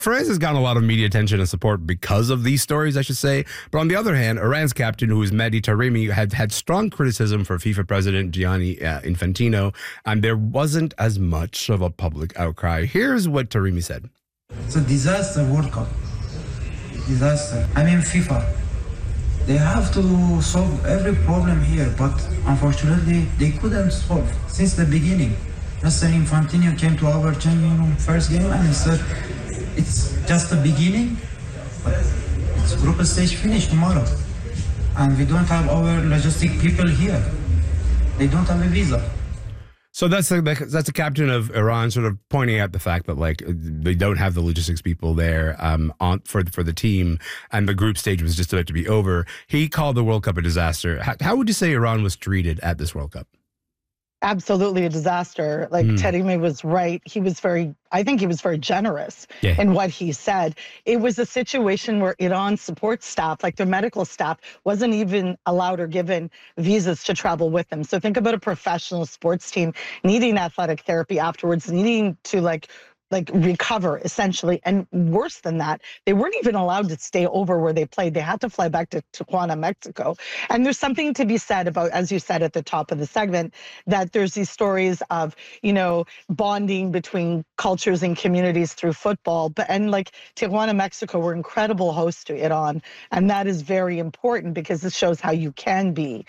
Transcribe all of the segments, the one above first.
France has gotten a lot of media attention and support because of these stories, I should say. But on the other hand, Iran's captain, who is Mehdi Taremi, had strong criticism for FIFA president Gianni Infantino, and there wasn't as much of a public outcry. Here's what Taremi said. It's a disaster World Cup. Disaster. I mean, FIFA. They have to solve every problem here, but unfortunately, they couldn't solve since the beginning. Mr. Infantino came to our channel first game and he said, it's just the beginning, but it's group stage finish tomorrow. And we don't have our logistic people here. They don't have a visa. So that's the captain of Iran sort of pointing out the fact that like they don't have the logistics people there for the team, and the group stage was just about to be over. He called the World Cup a disaster. How would you say Iran was treated at this World Cup? Absolutely a disaster. Like Taremi was right. I think he was very generous in what he said. It was a situation where Iran's support staff, like their medical staff, wasn't even allowed or given visas to travel with them. So think about a professional sports team needing athletic therapy afterwards, needing to like recover essentially. And worse than that, they weren't even allowed to stay over where they played. They had to fly back to Tijuana, Mexico. And there's something to be said about, as you said at the top of the segment, that there's these stories of, bonding between cultures and communities through football. And like Tijuana, Mexico, were incredible hosts to Iran. And that is very important because this shows how you can be.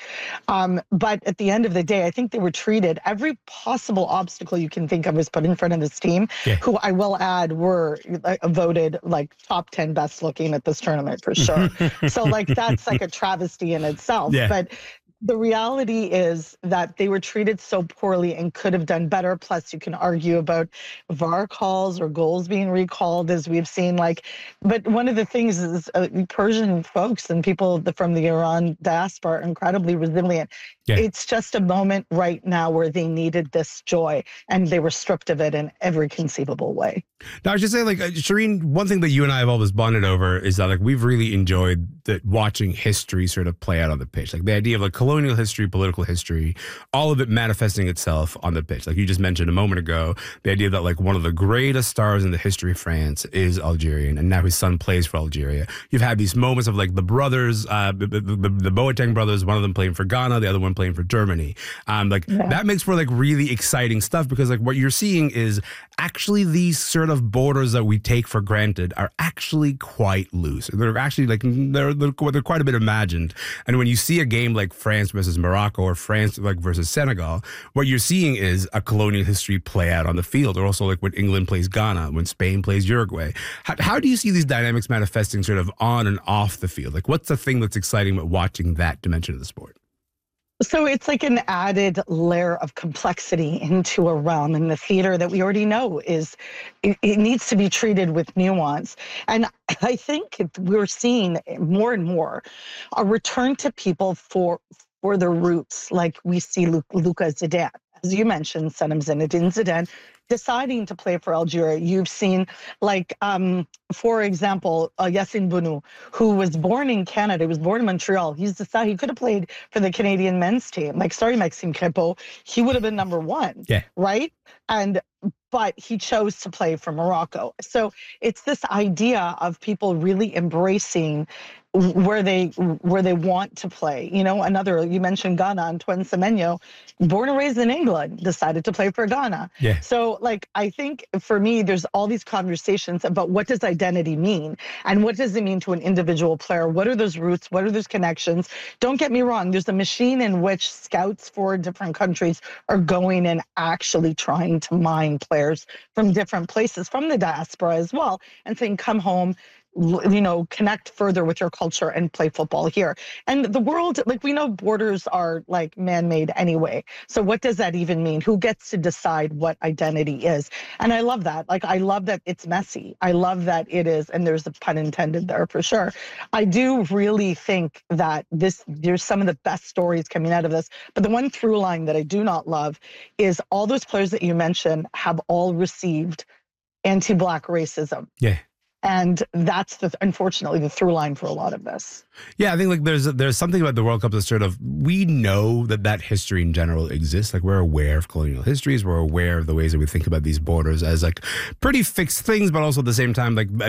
But at the end of the day, I think they were treated, every possible obstacle you can think of was put in front of this team, who I will add were voted like top 10 best looking at this tournament for sure. So like that's like a travesty in itself. Yeah. But the reality is that they were treated so poorly and could have done better. Plus, you can argue about VAR calls or goals being recalled, as we've seen. But one of the things is Persian folks and people from the Iran diaspora are incredibly resilient. Yeah. It's just a moment right now where they needed this joy, and they were stripped of it in every conceivable way. Now, I should say, Shireen, one thing that you and I have always bonded over is that, we've really enjoyed watching history sort of play out on the pitch. The idea of, colonial history, political history, all of it manifesting itself on the pitch. Like you just mentioned a moment ago, the idea that, one of the greatest stars in the history of France is Algerian, and now his son plays for Algeria. You've had these moments of, the brothers, the Boateng brothers, one of them playing for Ghana, the other one playing for Germany. That makes for really exciting stuff because what you're seeing is actually these sort of borders that we take for granted are actually quite loose. They're actually they're quite a bit imagined. And when you see a game like France versus Morocco or France versus Senegal, what you're seeing is a colonial history play out on the field, or also when England plays Ghana, when Spain plays Uruguay. How do you see these dynamics manifesting sort of on and off the field? What's the thing that's exciting about watching that dimension of the sport? So it's like an added layer of complexity into a realm in the theater that we already know it needs to be treated with nuance. And I think we're seeing more and more a return to people for their roots, like we see Luka Zidane. As you mentioned, Zinedine Zidane deciding to play for Algeria. You've seen, for example, Yassine Bounou, who was born in Canada, he was born in Montreal. He could have played for the Canadian men's team. Maxime Crépeau, he would have been number one, right? But he chose to play for Morocco. So it's this idea of people really embracing where they want to play. You mentioned Ghana, Antoine Semenyo, born and raised in England, decided to play for Ghana. Yeah. So I think for me, there's all these conversations about what does identity mean and what does it mean to an individual player? What are those roots? What are those connections? Don't get me wrong. There's a machine in which scouts for different countries are going and actually trying to mine players from different places, from the diaspora as well, and saying, come home, connect further with your culture and play football here. And the world, we know borders are man-made anyway. So what does that even mean? Who gets to decide what identity is? And I love that. I love that it's messy. I love that it is, and there's a pun intended there for sure. I do really think that there's some of the best stories coming out of this. But the one through line that I do not love is all those players that you mentioned have all received anti-Black racism. Yeah. And that's unfortunately the through line for a lot of this. Yeah, I think there's something about the World Cup that's sort of, we know that history in general exists. We're aware of colonial histories. We're aware of the ways that we think about these borders as pretty fixed things, but also at the same time